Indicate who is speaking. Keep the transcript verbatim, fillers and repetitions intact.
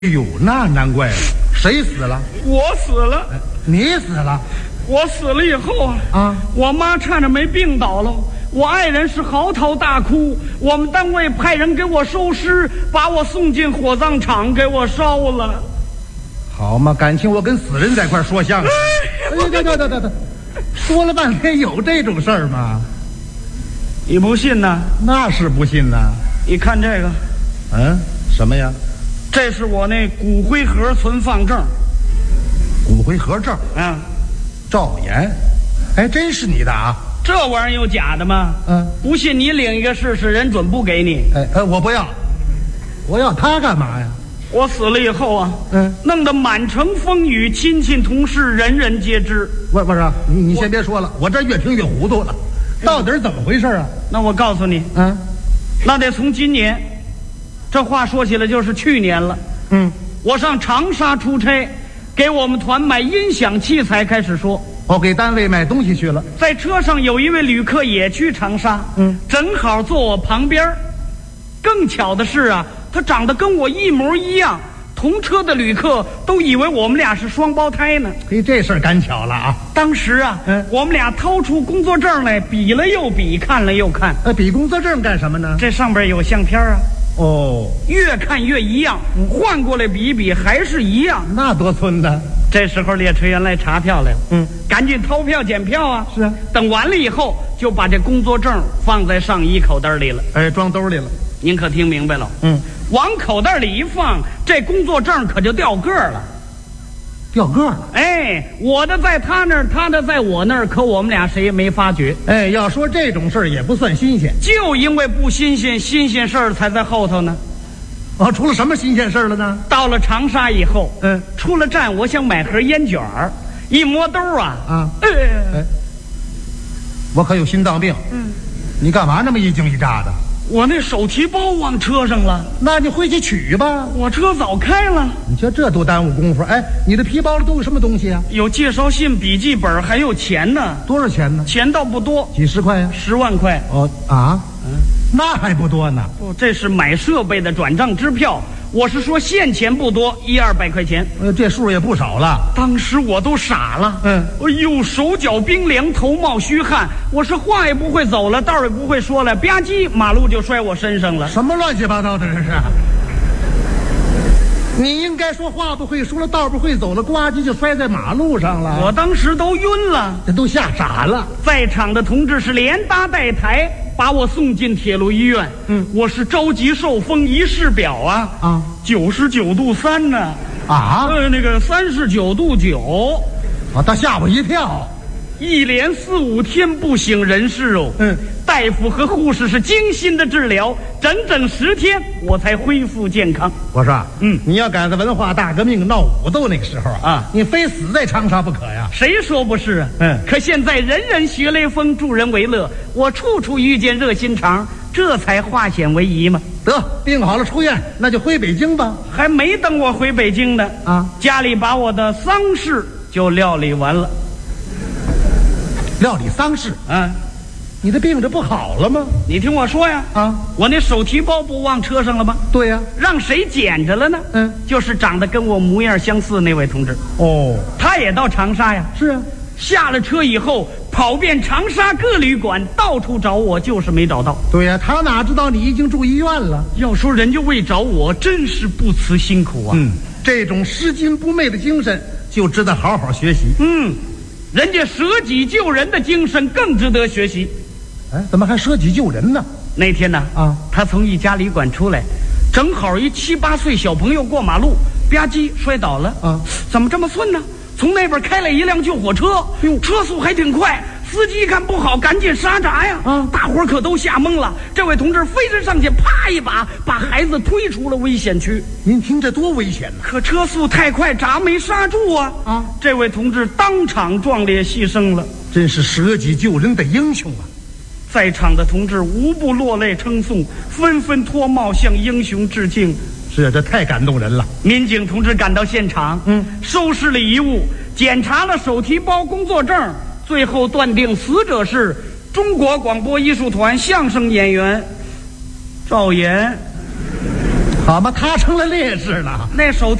Speaker 1: 哎呦，那难怪了。谁死了？
Speaker 2: 我死了。
Speaker 1: 你死了？
Speaker 2: 我死了以后啊，
Speaker 1: 啊，
Speaker 2: 我妈差点没病倒了。我爱人是嚎啕大哭，我们单位派人给我收尸，把我送进火葬场给我烧了。
Speaker 1: 好嘛，感情我跟死人在一块说相声。哎呀，对对对对对，说了半天有这种事儿吗？
Speaker 2: 你不信呢？
Speaker 1: 那是不信呢。
Speaker 2: 你看这个，
Speaker 1: 嗯，什么呀？
Speaker 2: 这是我那骨灰盒存放证。
Speaker 1: 骨灰盒证
Speaker 2: 啊，
Speaker 1: 赵岩，哎，真是你的啊？
Speaker 2: 这玩意儿有假的吗？
Speaker 1: 嗯，
Speaker 2: 不信你领一个试试，人准不给你。
Speaker 1: 哎哎，我不要，我要它干嘛呀？
Speaker 2: 我死了以后啊，
Speaker 1: 嗯，
Speaker 2: 弄得满城风雨，亲戚同事人人皆知。
Speaker 1: 不不是，你你先别说了，我这越听越糊涂了，到底是怎么回事啊？
Speaker 2: 那我告诉你，
Speaker 1: 嗯，
Speaker 2: 那得从今年，这话说起来就是去年了。
Speaker 1: 嗯，
Speaker 2: 我上长沙出差，给我们团买音响器材开始说。
Speaker 1: 我给单位买东西去了，
Speaker 2: 在车上有一位旅客也去长沙，
Speaker 1: 嗯，
Speaker 2: 正好坐我旁边。更巧的是啊，他长得跟我一模一样，同车的旅客都以为我们俩是双胞胎呢。
Speaker 1: 嘿，这事儿赶巧了啊！
Speaker 2: 当时啊，
Speaker 1: 嗯，
Speaker 2: 我们俩掏出工作证来，比了又比，看了又看。
Speaker 1: 呃，比工作证干什么呢？
Speaker 2: 这上边有相片啊。
Speaker 1: 哦，
Speaker 2: 越看越一样，换过来比一比，还是一样。
Speaker 1: 那多村的。
Speaker 2: 这时候列车员来查票来了，
Speaker 1: 嗯，
Speaker 2: 赶紧掏票检票啊。
Speaker 1: 是啊，
Speaker 2: 等完了以后，就把这工作证放在上衣口袋里了。
Speaker 1: 哎，装兜里了。
Speaker 2: 您可听明白了？
Speaker 1: 嗯，
Speaker 2: 往口袋里一放，这工作证可就掉个儿了。
Speaker 1: 掉个了。
Speaker 2: 哎，我的在他那儿，他的在我那儿，可我们俩谁也没发觉。
Speaker 1: 哎，要说这种事儿也不算新鲜，
Speaker 2: 就因为不新鲜，新鲜事儿才在后头呢。
Speaker 1: 哦，出了什么新鲜事儿了呢？
Speaker 2: 到了长沙以后，
Speaker 1: 嗯，
Speaker 2: 出了站，我想买盒烟卷儿，一摸兜啊，
Speaker 1: 啊，
Speaker 2: 呃、
Speaker 1: 哎，我可有心脏病。
Speaker 2: 嗯，
Speaker 1: 你干嘛那么一惊一乍的？
Speaker 2: 我那手提包忘车上了。
Speaker 1: 那你回去取吧。
Speaker 2: 我车早开了。
Speaker 1: 你瞧这多耽误功夫。哎，你的皮包里都有什么东西啊？
Speaker 2: 有介绍信、笔记本，还有钱呢。
Speaker 1: 多少钱呢？
Speaker 2: 钱倒不多，
Speaker 1: 几十块呀、啊？
Speaker 2: 十万块。
Speaker 1: 哦啊，嗯，那还不多呢。
Speaker 2: 不，这是买设备的转账支票。我是说现钱不多，一二百块钱。
Speaker 1: 呃，这数也不少了。
Speaker 2: 当时我都傻了。
Speaker 1: 嗯，
Speaker 2: 哎呦，手脚冰凉，头冒虚汗。我是话也不会走了，道也不会说了，吧唧，马路就摔我身上了。
Speaker 1: 什么乱七八糟的这是？你应该说话不会说了，道不会走了，呱唧就摔在马路上了。
Speaker 2: 我当时都晕了，
Speaker 1: 这都吓傻了。
Speaker 2: 在场的同志是连搭带抬，把我送进铁路医院。
Speaker 1: 嗯，
Speaker 2: 我是着急受风，一试表啊
Speaker 1: 啊，
Speaker 2: 九十九度三呢。
Speaker 1: 啊，
Speaker 2: 呃，那个三十九度九。
Speaker 1: 啊，他吓我一跳。
Speaker 2: 一连四五天不省人事哦。
Speaker 1: 嗯，
Speaker 2: 大夫和护士是精心的治疗，整整十天我才恢复健康。
Speaker 1: 我说，
Speaker 2: 嗯，
Speaker 1: 你要赶在文化大革命闹武斗那个时候啊，
Speaker 2: 啊
Speaker 1: 你非死在长沙不可呀。
Speaker 2: 谁说不是啊？
Speaker 1: 嗯，
Speaker 2: 可现在人人学雷锋，助人为乐，我处处遇见热心肠，这才化险为夷嘛。
Speaker 1: 得，病好了出院，那就回北京吧。
Speaker 2: 还没等我回北京呢，
Speaker 1: 啊，
Speaker 2: 家里把我的丧事就料理完了。
Speaker 1: 料理丧事
Speaker 2: 啊，
Speaker 1: 你的病这不好了吗？
Speaker 2: 你听我说呀，
Speaker 1: 啊，
Speaker 2: 我那手提包不忘车上了吗？
Speaker 1: 对呀、啊，
Speaker 2: 让谁捡着了呢？
Speaker 1: 嗯，
Speaker 2: 就是长得跟我模样相似那位同志。
Speaker 1: 哦，
Speaker 2: 他也到长沙呀。
Speaker 1: 是啊，
Speaker 2: 下了车以后跑遍长沙各旅馆，到处找我，就是没找到。
Speaker 1: 对呀、啊，他哪知道你已经住医院了？
Speaker 2: 要说人家为找我，真是不辞辛苦啊。
Speaker 1: 嗯，这种拾金不昧的精神就值得好好学习。
Speaker 2: 嗯，人家舍己救人的精神更值得学习。
Speaker 1: 哎，怎么还舍己救人呢？
Speaker 2: 那天呢，
Speaker 1: 啊，
Speaker 2: 他从一家旅馆出来，正好一七八岁小朋友过马路，吧唧摔倒了。
Speaker 1: 啊，
Speaker 2: 怎么这么顺呢？从那边开来一辆救火车，车速还挺快。司机一看不好，赶紧刹闸呀！
Speaker 1: 啊，
Speaker 2: 大伙儿可都吓懵了。这位同志飞身上去，啪一把把孩子推出了危险区。
Speaker 1: 您听这多危险呢！
Speaker 2: 可车速太快，闸没刹住啊！
Speaker 1: 啊，
Speaker 2: 这位同志当场壮烈牺牲了，
Speaker 1: 真是舍己救人的英雄啊！
Speaker 2: 在场的同志无不落泪称颂，纷纷脱帽向英雄致敬。
Speaker 1: 是啊，这太感动人了。
Speaker 2: 民警同志赶到现场，
Speaker 1: 嗯，
Speaker 2: 收拾了遗物，检查了手提包、工作证，最后断定死者是中国广播艺术团相声演员赵岩。
Speaker 1: 好嘛，他成了烈士了。
Speaker 2: 那手